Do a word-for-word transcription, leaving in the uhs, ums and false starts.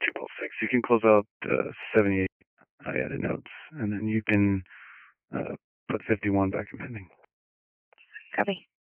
two pulse six. You can close out uh, seventy-eight I added notes, and then you can uh, put fifty-one back in pending. Copy.